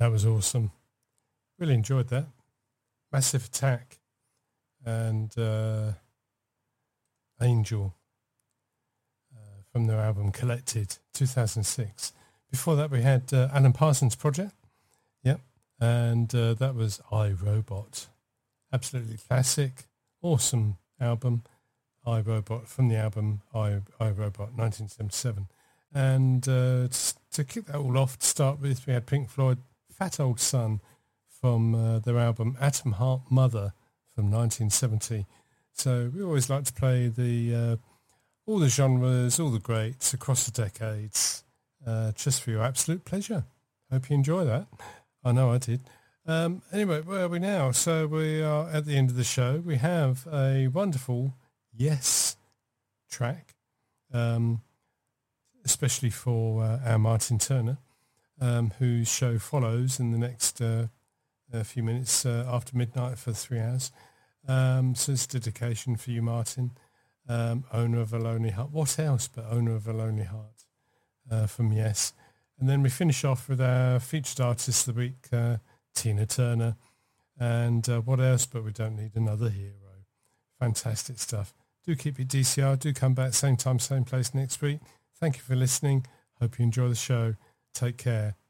That was awesome. Really enjoyed that. Massive Attack and Angel from their album Collected, 2006. Before that, we had Alan Parsons Project. Yep. And that was I, Robot. Absolutely classic. Awesome album. I, Robot, from the album I, Robot, 1977. And to kick that all off, to start with, we had Pink Floyd, Fat Old Son, from their album Atom Heart Mother from 1970. So we always like to play the all the genres, all the greats across the decades, just for your absolute pleasure. Hope you enjoy that. I know I did. Anyway, where are we now? So we are at the end of the show. We have a wonderful Yes track, especially for our Martin Turner, whose show follows in the next few minutes after midnight for 3 hours. So it's a dedication for you, Martin, owner of a Lonely Heart. What else but owner of a Lonely Heart from Yes. And then we finish off with our featured artist of the week, Tina Turner. And what else but We Don't Need Another Hero. Fantastic stuff. Do keep your DCR. Do come back same time, same place next week. Thank you for listening. Hope you enjoy the show. Take care.